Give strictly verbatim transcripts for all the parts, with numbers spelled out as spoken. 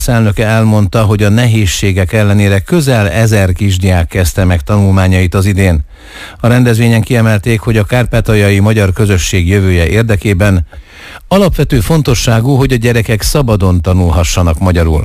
elnöke elmondta, hogy a nehézségek ellenére közel ezer kisdiák kezdte meg tanulmányait az idén. A rendezvényen kiemelték, hogy a kárpátaljai magyar közösség jövője érdekében alapvető fontosságú, hogy a gyerekek szabadon tanulhassanak magyarul.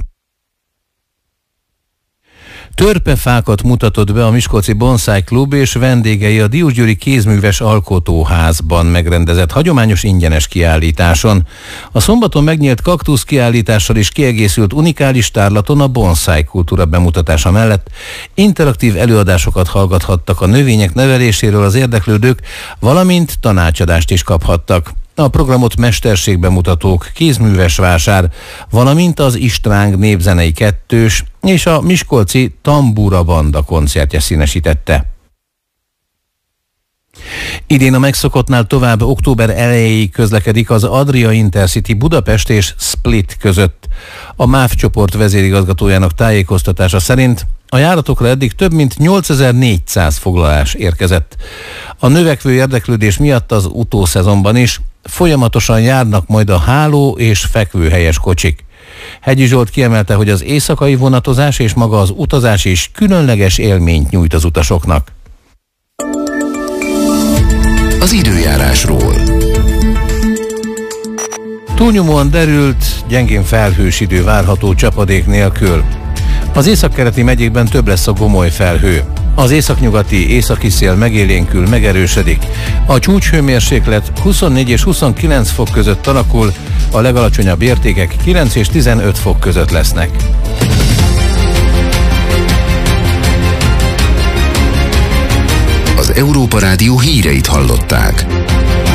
Törpefákat mutatott be a Miskolci Bonsai Klub és vendégei a Diósgyőri Kézműves Alkotóházban megrendezett hagyományos ingyenes kiállításon. A szombaton megnyílt kaktusz kiállítással is kiegészült unikális tárlaton a bonsai kultúra bemutatása mellett interaktív előadásokat hallgathattak a növények neveléséről az érdeklődők, valamint tanácsadást is kaphattak. A programot mesterségbemutatók, kézműves vásár, valamint az Istráng népzenei kettős és a miskolci Tambura Banda koncertje színesítette. Idén a megszokottnál tovább október elejéig közlekedik az Adria Intercity Budapest és Split között. A MÁV csoport vezérigazgatójának tájékoztatása szerint a járatokra eddig több mint nyolcezer-négyszáz foglalás érkezett. A növekvő érdeklődés miatt az utószezonban is folyamatosan járnak majd a háló és fekvőhelyes kocsik. Hegyi Zsolt kiemelte, hogy az éjszakai vonatozás és maga az utazás is különleges élményt nyújt az utasoknak. Az időjárásról. Túlnyomóan derült, gyengén felhős idő várható csapadék nélkül. Az északkeleti megyékben több lesz a gomoly felhő. Az északnyugati északi szél megélénkül, megerősödik. A csúcshőmérséklet huszonnégy és huszonkilenc fok között alakul, a legalacsonyabb értékek kilenc és tizenöt fok között lesznek. Az Európa Rádió híreit hallották.